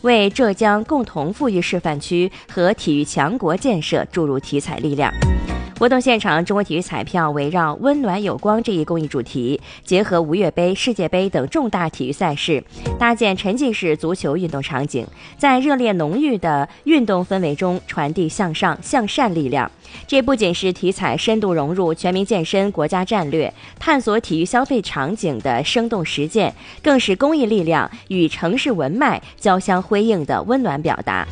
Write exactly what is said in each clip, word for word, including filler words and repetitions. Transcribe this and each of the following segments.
为浙江共同富裕示范区和体育强国建设注入体彩力量。活动现场，中国体育彩票围绕温暖有光这一公益主题，结合吴越杯、世界杯等重大体育赛事，搭建沉浸式足球运动场景，在热烈浓郁的运动氛围中传递向上向善力量。这不仅是体彩深度融入全民健身国家战略，探索体育消费场景的生动实践，更是公益力量与城市文脉交相辉映的温暖表达。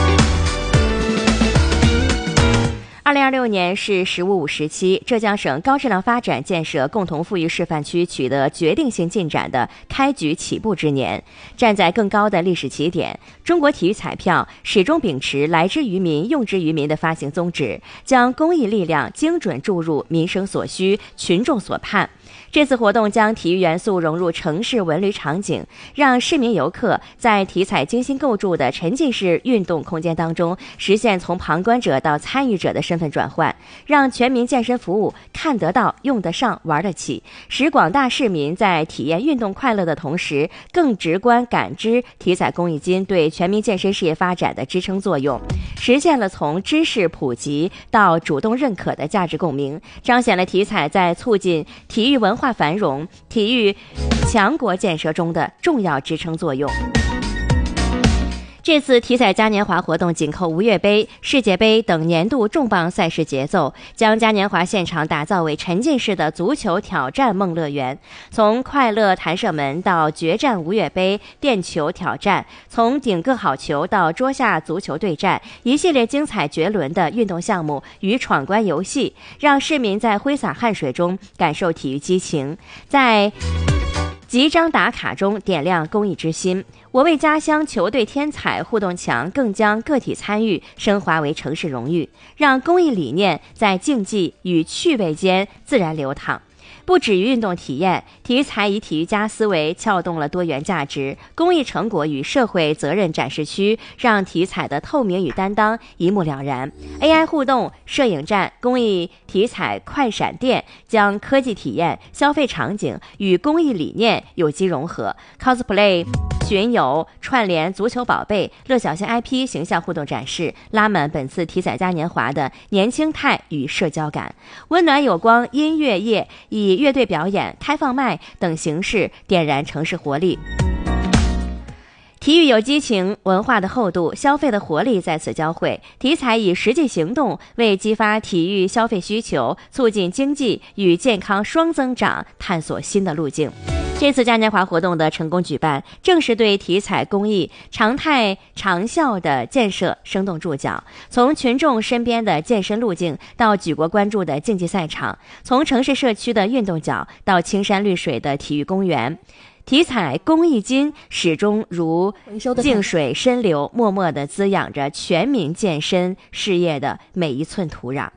二零二六年是“十五五”时期，浙江省高质量发展建设共同富裕示范区取得决定性进展的开局起步之年。站在更高的历史起点，中国体育彩票始终秉持来之于民、用之于民的发行宗旨，将公益力量精准注入民生所需、群众所盼。这次活动将体育元素融入城市文旅场景，让市民游客在体彩精心构筑的沉浸式运动空间当中，实现从旁观者到参与者的身份转换，让全民健身服务看得到、用得上、玩得起，使广大市民在体验运动快乐的同时，更直观感知体彩公益金对全民健身事业发展的支撑作用，实现了从知识普及到主动认可的价值共鸣，彰显了体彩在促进体育文化繁荣、体育强国建设中的重要支撑作用。这次体彩嘉年华活动紧扣吴越杯、世界杯等年度重磅赛事节奏，将嘉年华现场打造为沉浸式的足球挑战梦乐园。从快乐弹射门到决战吴越杯垫球挑战，从顶个好球到桌下足球对战，一系列精彩绝伦的运动项目与闯关游戏，让市民在挥洒汗水中感受体育激情，在集章打卡中点亮公益之心。我为家乡球队添彩互动墙更将个体参与升华为城市荣誉，让公益理念在竞技与趣味间自然流淌。不止于运动体验，体育彩以体育家思维撬动了多元价值、公益成果与社会责任展示区，让体育彩的透明与担当一目了然。A I 互动、摄影站、公益体育彩快闪店将科技体验、消费场景与公益理念有机融合 ，cosplay、巡游、串联足球宝贝、乐小仙 I P 形象互动展示，拉满本次体彩嘉年华的年轻态与社交感。温暖有光音乐夜以乐队表演、开放麦等形式点燃城市活力。体育有激情，文化的厚度，消费的活力在此交汇。体彩以实际行动为激发体育消费需求，促进经济与健康双增长，探索新的路径。这次嘉年华活动的成功举办，正是对体彩公益常态长效的建设生动注脚。从群众身边的健身路径到举国关注的竞技赛场，从城市社区的运动角到青山绿水的体育公园，体彩公益金始终如静水深流，默默地滋养着全民健身事业的每一寸土壤。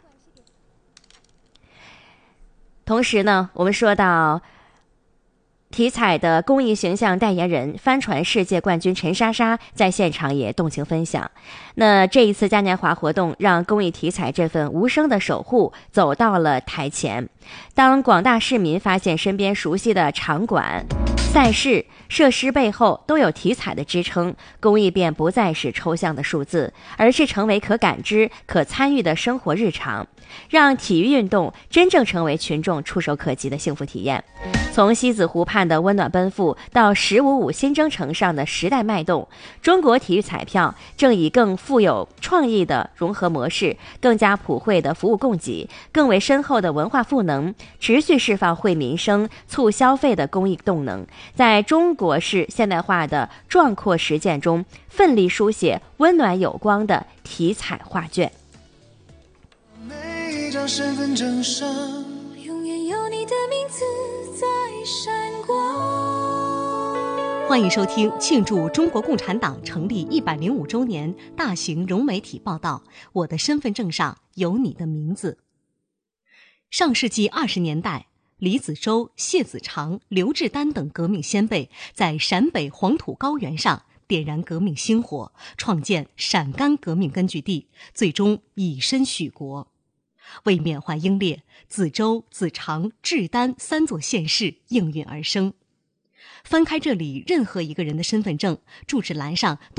同时呢，我们说到体彩的公益形象代言人帆船世界冠军陈莎莎在现场也动情分享。那这一次嘉年华活动让公益体彩这份无声的守护走到了台前。当广大市民发现身边熟悉的场馆、赛事、设施背后都有体彩的支撑，公益便不再是抽象的数字，而是成为可感知、可参与的生活日常，让体育运动真正成为群众触手可及的幸福体验。从西子湖畔的温暖奔赴到十五五新征程上的时代脉动，中国体育彩票正以更富有创意的融合模式、更加普惠的服务供给、更为深厚的文化赋能，持续释放惠民生、促消费的公益动能，在中国式现代化的壮阔实践中，奋力书写温暖有光的体彩画卷。 每一张身份证上永远有你的名字在闪光。 欢迎收听庆祝中国共产党成立一百零五周年大型融媒体报道《我的身份证上有你的名字》。上世纪二十年代，李子洲、谢子长、刘志丹等革命先辈在陕北黄土高原上点燃革命星火，创建陕甘革命根据地，最终以身许国。为缅怀英烈，子洲、子长、志丹三座县市应运而生。翻开这里任何一个人的身份证，住址栏上都